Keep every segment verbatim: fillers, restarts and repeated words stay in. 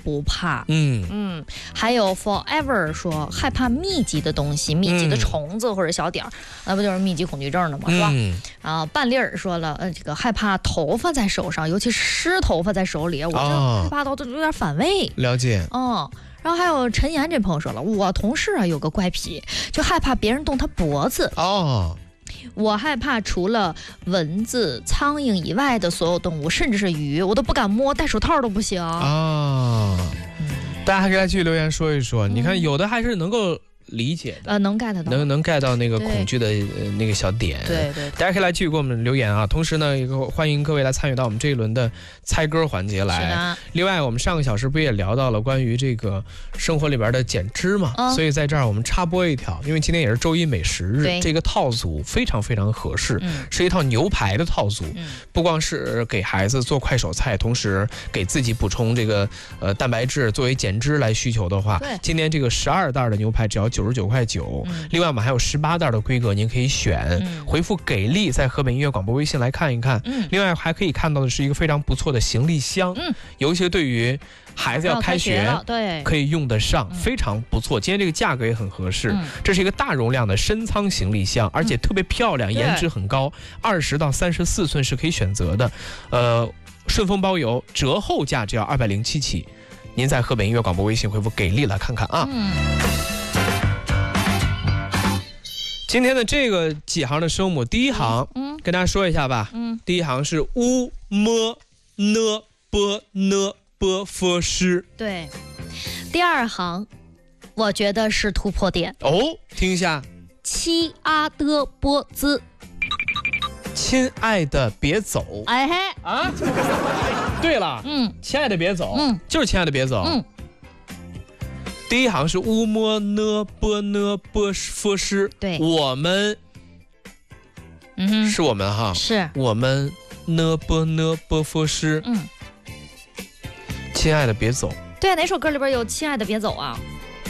不怕。 嗯嗯，还有 Forever 说害怕密集的东西，密集的虫子或者小点儿，那、嗯、不就是密集恐惧症的吗？是吧？ 嗯、 啊，半粒儿说了，呃，这个害怕头发在手上，尤其是湿头发在手里，我就害怕到都有点反胃。 了解。 嗯。然后还有陈岩这朋友说了，我同事啊有个怪癖，就害怕别人动他脖子。 哦， 我害怕除了蚊子、苍蝇以外的所有动物，甚至是鱼，我都不敢摸，戴手套都不行啊、 哦嗯。大家还可以来继续留言说一说，嗯、你看有的还是能够理解的， 呃，能 get 到， 能能 get 到那个恐惧的、呃、那个小点。 对 对, 对， 大家可以来继续给我们留言啊。同时呢，也欢迎各位来参与到我们这一轮的猜歌环节来。 是的。 另外，我们上个小时不也聊到了关于这个生活里边的减脂嘛？嗯、所以在这儿我们插播一条，因为今天也是周一美食日，这个套组非常非常合适，嗯、是一套牛排的套组，嗯、不光是给孩子做快手菜，同时给自己补充这个呃蛋白质，作为减脂来需求的话，今天这个十二袋的牛排只要九十九块九。嗯、另外我们还有十八袋的规格，您可以选，嗯、回复给力，在河北音乐广播微信来看一看。嗯、另外还可以看到的是一个非常不错的行李箱，嗯、尤其对于孩子要开学， 要对， 可以用得上，嗯、非常不错。今天这个价格也很合适，嗯、这是一个大容量的深仓行李箱，而且特别漂亮，嗯、颜值很高，二十到三十四寸是可以选择的，呃，顺丰包邮，折后价只要二百零七起。您在河北音乐广播微信回复给力来看看啊。嗯今天的这个几行的声母，第一行，嗯，跟大家说一下吧，嗯，第一行是 u m n b n b f sh， 对，第二行，我觉得是突破点哦，听一下， 七阿的波兹， 亲爱的别走， 哎嘿啊，对了，嗯，亲爱的别走，嗯，就是亲爱的别走，嗯。第一行是 u m n b n b f sh， 对， 我们， 嗯哼， 是我们哈， 是我们 n b n b f sh， 嗯，亲爱的别走， 对，哪首歌里边有亲爱的别走啊？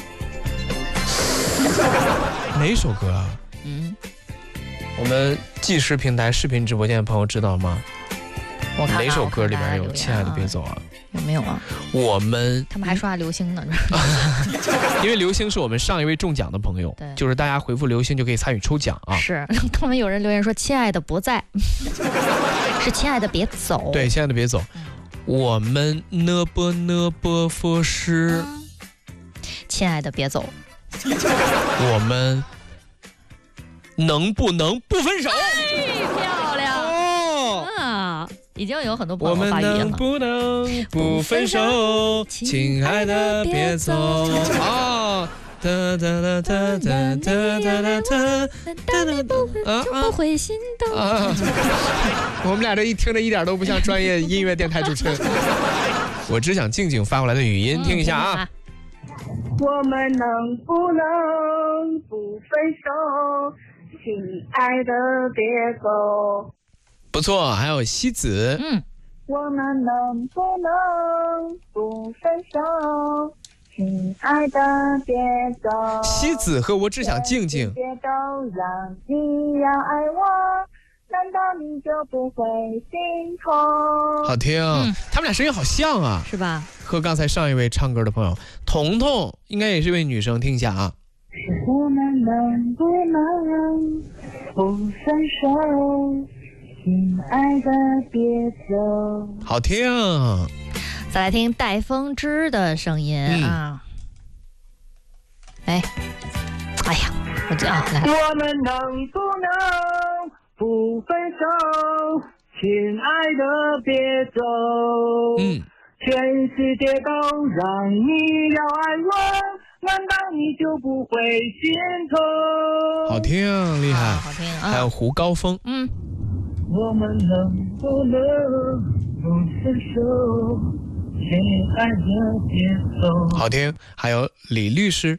哪首歌啊？嗯，我们即时平台视频直播间的朋友知道吗？ 我看哪首歌里边有亲爱的别走啊？ 有没有啊？ 我们他们还刷流星呢， 因为流星是我们上一位中奖的朋友，就是大家回复流星就可以参与抽奖啊。 是，他们有人留言说亲爱的不在，是亲爱的别走。 对，亲爱的别走。嗯、我们呢不呢不服是， 亲爱的别走。 我们能不能不分手？ 哎，漂亮哦啊！已经有很多朋友发语音了。 我们能不能不分手？亲爱的别走啊！哒哒哒哒哒哒哒哒哒， 当你不分就不会心动。啊！ 我们俩这一听着一点都不像专业音乐电台主持人。我只想静静发过来的语音，听一下啊。 我们能不能不分手？亲爱的别走。 不错，还有西子。嗯， 我们能不能不分手？亲爱的别走。 西子和我只想静静。 别都让你要爱我，难道你就不会心痛？ 好听，嗯、他们俩声音好像啊， 是吧？ 和刚才上一位唱歌的朋友彤彤，应该也是一位女生，听一下啊。 我们能不能不分手？亲爱的别走。 好听。 再来听戴风之的声音、嗯、啊！哎，哎呀，我这啊，来。 我们能不能不分手？亲爱的别走。嗯。全世界都让你要爱我，难道你就不会心痛？ 好听，厉害， 啊、好听啊！ 还有胡高峰， 嗯。我们能不能不分手？亲爱的别走。 好听，还有李律师。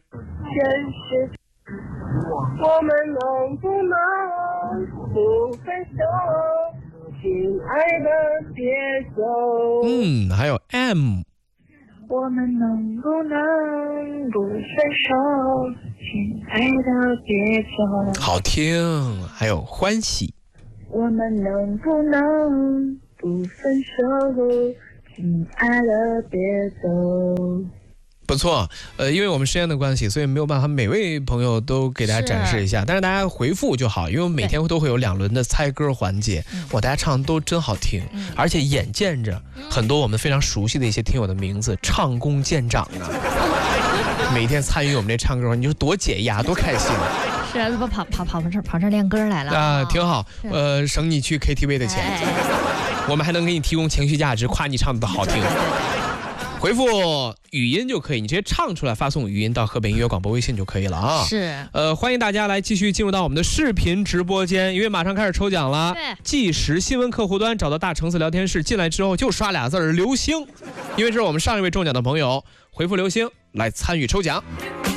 我们能不能不分手？亲爱的别走。 嗯，还有 M。 我们能不能不分手？亲爱的别走。 好听，还有欢喜。 我们能不能不分手？ 亲爱的别走。 不错，呃，因为我们时间的关系，所以没有办法每位朋友都给大家展示一下，是但是大家回复就好，因为我们每天都会有两轮的猜歌环节，哇，大家唱的都真好听，嗯、而且眼见着很多我们非常熟悉的一些听友的名字唱功见长啊，每天参与我们这唱歌，你说多解压，多开心。 是啊，怎么跑跑跑跑这跑这练歌来了啊？挺好，呃，省你去 K T V 的钱，哎、我们还能给你提供情绪价值，夸你唱的好听。回复语音就可以，你直接唱出来，发送语音到河北音乐广播微信就可以了啊。 是， 呃，欢迎大家来继续进入到我们的视频直播间，因为马上开始抽奖了。 对， 即时新闻客户端找到大橙子聊天室，进来之后就刷俩字儿“流星”，因为这是我们上一位中奖的朋友回复“流星”来参与抽奖。